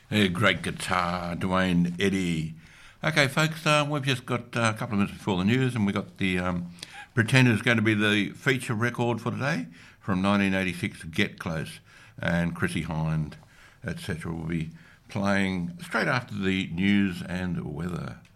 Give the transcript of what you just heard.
Yeah, great guitar, Dwayne Eddy. Okay, folks, we've just got a couple of minutes before the news, and we've got the Pretenders going to be the feature record for today from 1986, Get Close, and Chrissie Hynde, etc. will be playing straight after the news and weather.